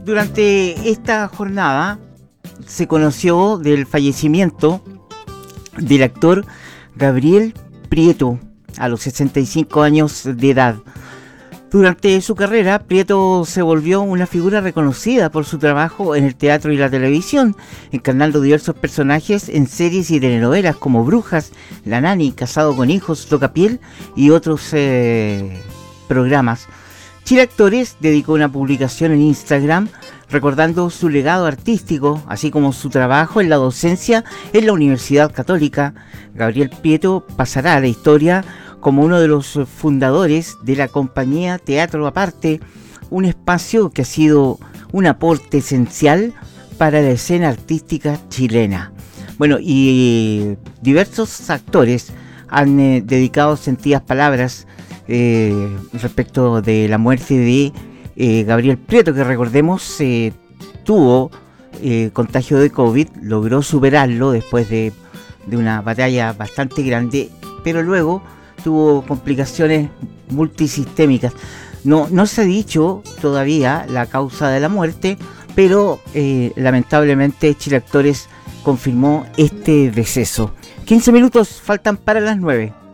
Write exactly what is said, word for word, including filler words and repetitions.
durante esta jornada se conoció del fallecimiento del actor Gabriel Prieto a los sesenta y cinco años de edad. Durante su carrera, Prieto se volvió una figura reconocida por su trabajo en el teatro y la televisión, encarnando diversos personajes en series y telenovelas como Brujas, La Nani, Casado con Hijos, Tocapiel y otros eh, programas. Chile Actores dedicó una publicación en Instagram recordando su legado artístico, así como su trabajo en la docencia en la Universidad Católica. Gabriel Prieto pasará a la historia como uno de los fundadores de la compañía Teatro Aparte, un espacio que ha sido un aporte esencial para la escena artística chilena. Bueno, y diversos actores han eh, dedicado sentidas palabras eh, respecto de la muerte de eh, Gabriel Prieto, que recordemos eh, tuvo eh, contagio de COVID, logró superarlo después de, de una batalla bastante grande, pero luego tuvo complicaciones multisistémicas. No, no se ha dicho todavía la causa de la muerte, pero eh, lamentablemente Chile Actores confirmó este deceso. quince minutos faltan para las nueve.